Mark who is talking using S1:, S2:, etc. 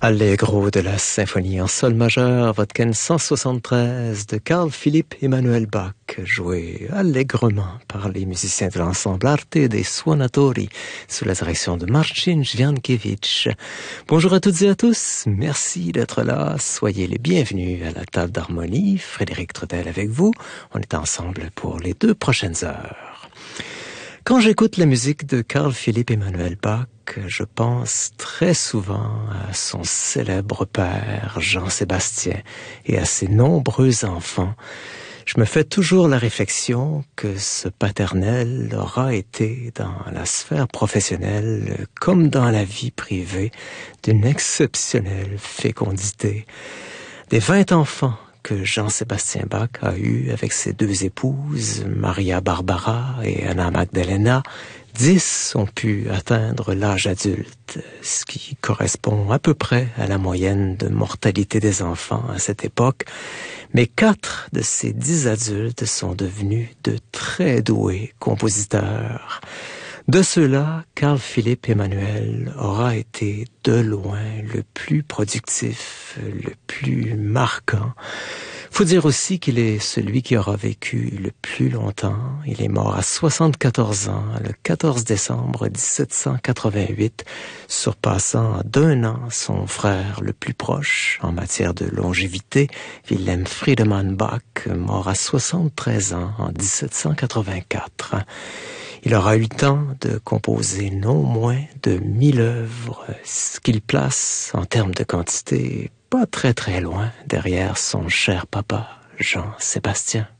S1: Allegro de la symphonie en sol majeur, Vodken 173 de Carl Philipp Emanuel Bach, joué allègrement par les musiciens de l'ensemble Arte dei Suonatori sous la direction de Marcin Jwiankiewicz. Bonjour à toutes et à tous, merci d'être là, soyez les bienvenus à la table d'harmonie. Frédéric Trudel avec vous, on est ensemble pour les 2 prochaines heures. Quand j'écoute la musique de Carl Philipp Emanuel Bach, je pense très souvent à son célèbre père, Jean-Sébastien, et à ses nombreux enfants. Je me fais toujours la réflexion que ce paternel aura été, dans la sphère professionnelle comme dans la vie privée, d'une exceptionnelle fécondité. Des 20 enfants que Jean-Sébastien Bach a eu avec ses 2 épouses, Maria Barbara et Anna Magdalena, 10 ont pu atteindre l'âge adulte, ce qui correspond à peu près à la moyenne de mortalité des enfants à cette époque. Mais 4 de ces 10 adultes sont devenus de très doués compositeurs. De ceux-là, Carl Philipp Emanuel aura été de loin le plus productif, le plus marquant. Faut dire aussi qu'il est celui qui aura vécu le plus longtemps. Il est mort à 74 ans, le 14 décembre 1788, surpassant d'1 an son frère le plus proche en matière de longévité, Wilhelm Friedemann Bach, mort à 73 ans en 1784. Il aura eu le temps de composer non moins de 1000 œuvres, ce qu'il place en termes de quantité pas très très loin derrière son cher papa, Jean-Sébastien.